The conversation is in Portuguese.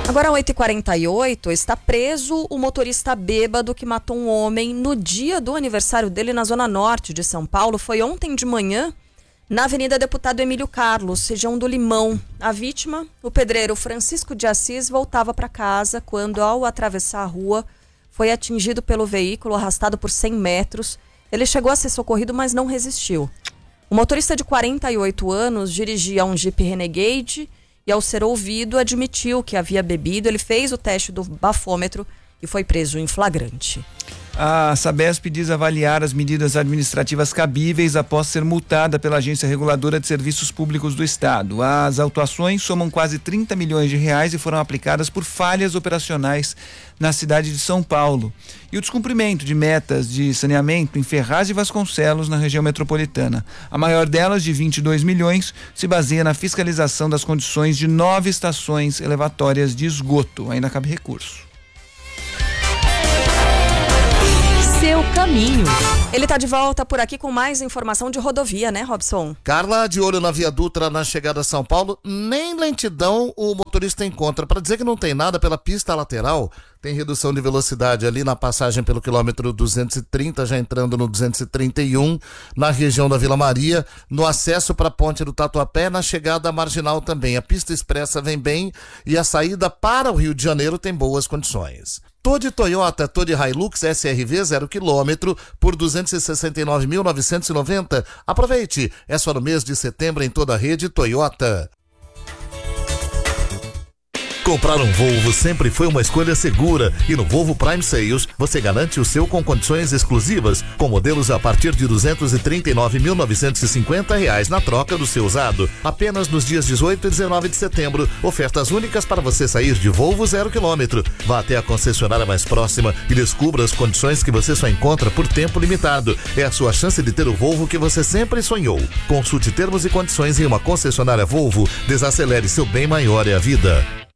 Agora, 8h48, está preso o motorista bêbado que matou um homem no dia do aniversário dele na Zona Norte de São Paulo. Foi ontem de manhã, na Avenida Deputado Emílio Carlos, região do Limão. A vítima, o pedreiro Francisco de Assis, voltava para casa quando, ao atravessar a rua, foi atingido pelo veículo, arrastado por 100 metros. Ele chegou a ser socorrido, mas não resistiu. O motorista de 48 anos dirigia um Jeep Renegade e, ao ser ouvido, admitiu que havia bebido. Ele fez o teste do bafômetro e foi preso em flagrante. A Sabesp diz avaliar as medidas administrativas cabíveis após ser multada pela Agência Reguladora de Serviços Públicos do Estado. As autuações somam quase 30 milhões de reais e foram aplicadas por falhas operacionais na cidade de São Paulo. E o descumprimento de metas de saneamento em Ferraz e Vasconcelos, na região metropolitana. A maior delas, de 22 milhões, se baseia na fiscalização das condições de 9 estações elevatórias de esgoto. Ainda cabe recurso. Seu caminho. Ele está de volta por aqui com mais informação de rodovia, né, Robson? Carla, de olho na Via Dutra na chegada a São Paulo, nem lentidão o motorista encontra. Para dizer que não tem nada pela pista lateral, tem redução de velocidade ali na passagem pelo quilômetro 230, já entrando no 231, na região da Vila Maria, no acesso para a Ponte do Tatuapé, na chegada à Marginal também. A pista expressa vem bem e a saída para o Rio de Janeiro tem boas condições. Todi Toyota, Todi Hilux SRV 0 km por 269.990. Aproveite, é só no mês de setembro em toda a rede Toyota. Comprar um Volvo sempre foi uma escolha segura e no Volvo Prime Sales você garante o seu com condições exclusivas, com modelos a partir de R$ 239.950 na troca do seu usado. Apenas nos dias 18 e 19 de setembro, ofertas únicas para você sair de Volvo 0 km. Vá até a concessionária mais próxima e descubra as condições que você só encontra por tempo limitado. É a sua chance de ter o Volvo que você sempre sonhou. Consulte termos e condições em uma concessionária Volvo. Desacelere, seu bem maior é a vida.